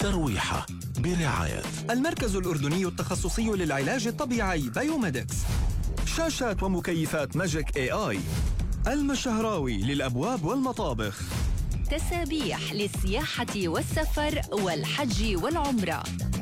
ترويحة برعاية المركز الأردني التخصصي للعلاج الطبيعي بايوميدكس. شاشات ومكيفات ماجيك AI. المشهراوي للأبواب والمطابخ. تسابيح للسياحة والسفر والحج والعمرة.